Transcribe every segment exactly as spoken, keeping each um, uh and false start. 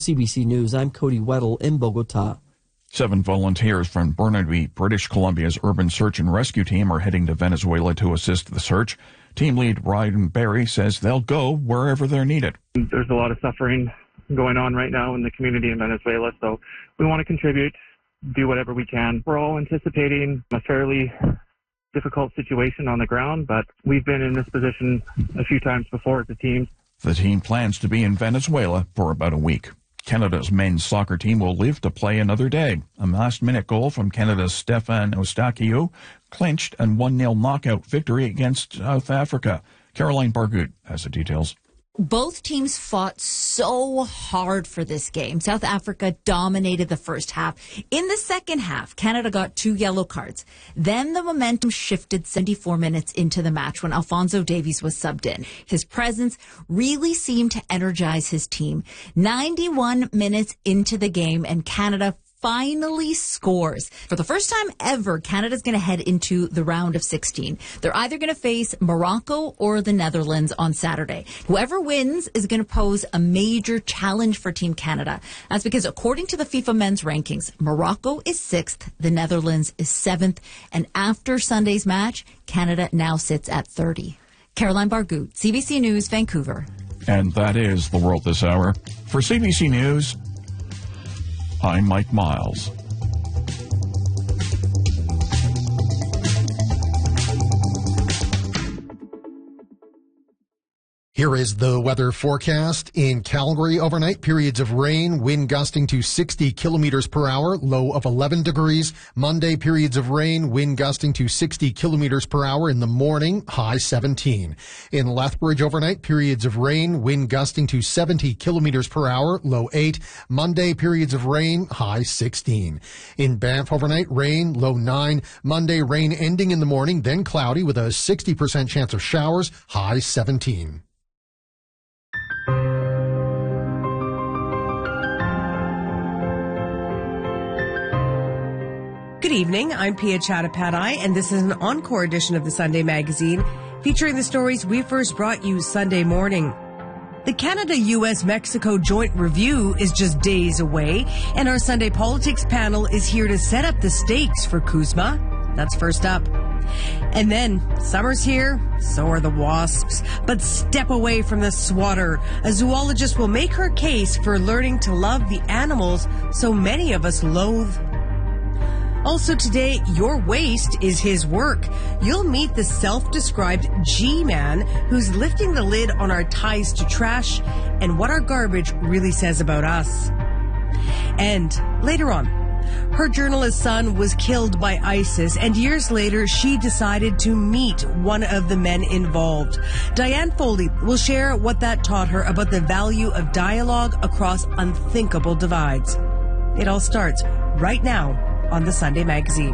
C B C News, I'm Cody Weddle in Bogota. Seven volunteers from Burnaby, British Columbia's urban search and rescue team are heading to Venezuela to assist the search. Team lead Ryan Berry says they'll go wherever they're needed. There's a lot of suffering going on right now in the community in Venezuela, so we want to contribute, do whatever we can. We're all anticipating a fairly difficult situation on the ground, but we've been in this position a few times before as a team. The team plans to be in Venezuela for about a week. Canada's men's soccer team will live to play another day. A last-minute goal from Canada's Stefan Eustachiou clinched a one nil knockout victory against South Africa. Caroline Bargut has the details. Both teams fought so hard for this game. South Africa dominated the first half. In the second half, Canada got two yellow cards. Then the momentum shifted seventy-four minutes into the match when Alphonso Davies was subbed in. His presence really seemed to energize his team. ninety-one minutes into the game, and Canada finally scores. For the first time ever, Canada's going to head into the round of sixteen. They're either going to face Morocco or the Netherlands on Saturday. Whoever wins is going to pose a major challenge for Team Canada. That's because according to the FIFA men's rankings, Morocco is sixth, the Netherlands is seventh, and after Sunday's match, Canada now sits at thirty. Caroline Bargut, C B C News, Vancouver. And that is the world this hour. For C B C News, I'm Mike Miles. Here is the weather forecast. In Calgary overnight, periods of rain, wind gusting to sixty kilometers per hour, low of eleven degrees. Monday, periods of rain, wind gusting to sixty kilometers per hour in the morning, high seventeen. In Lethbridge overnight, periods of rain, wind gusting to seventy kilometers per hour, low eight. Monday, periods of rain, high sixteen. In Banff overnight, rain, low nine. Monday, rain ending in the morning, then cloudy with a sixty percent chance of showers, high seventeen. Good evening, I'm Pia Chattopadhyay, and this is an encore edition of the Sunday Magazine, featuring the stories we first brought you Sunday morning. The Canada-U S Mexico Joint Review is just days away, and our Sunday Politics panel is here to set up the stakes for CUSMA. That's first up. And then, summer's here, so are the wasps. But step away from the swatter. A zoologist will make her case for learning to love the animals so many of us loathe. Also today, your waste is his work. You'll meet the self-described G-Man who's lifting the lid on our ties to trash and what our garbage really says about us. And later on, her journalist son was killed by ISIS, and years later, she decided to meet one of the men involved. Diane Foley will share what that taught her about the value of dialogue across unthinkable divides. It all starts right now on the Sunday Magazine.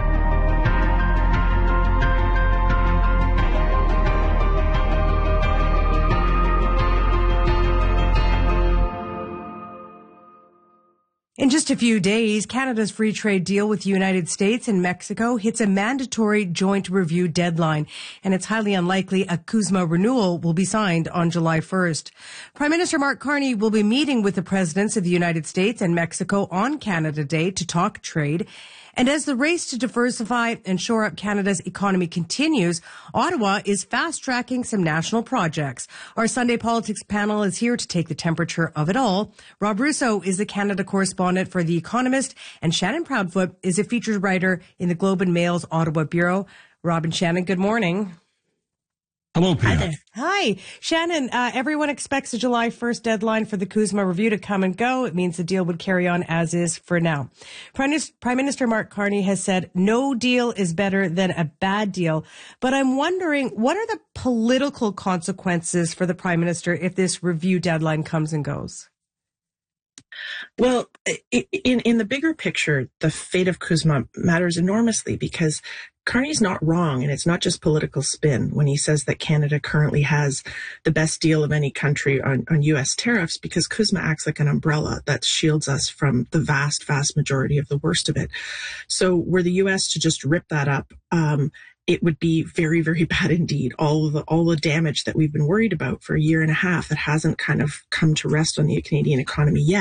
In just a few days, Canada's free trade deal with the United States and Mexico hits a mandatory joint review deadline, and it's highly unlikely a CUSMA renewal will be signed on July first. Prime Minister Mark Carney will be meeting with the presidents of the United States and Mexico on Canada Day to talk trade. And as the race to diversify and shore up Canada's economy continues, Ottawa is fast-tracking some national projects. Our Sunday Politics panel is here to take the temperature of it all. Rob Russo is the Canada correspondent for The Economist, and Shannon Proudfoot is a featured writer in the Globe and Mail's Ottawa Bureau. Rob and Shannon, good morning. Hello, Pia. Hi, Hi. Shannon. Uh, everyone expects the July first deadline for the CUSMA review to come and go. It means the deal would carry on as is for now. Prime Minister, Prime Minister Mark Carney has said no deal is better than a bad deal. But I'm wondering, what are the political consequences for the Prime Minister if this review deadline comes and goes? Well, in in the bigger picture, the fate of CUSMA matters enormously because Carney's not wrong, and it's not just political spin when he says that Canada currently has the best deal of any country on, on U S tariffs, because CUSMA acts like an umbrella that shields us from the vast, vast majority of the worst of it. So were the U S to just rip that up, um, it would be very, very bad indeed. All of the, all the damage that we've been worried about for a year and a half that hasn't kind of come to rest on the Canadian economy yet.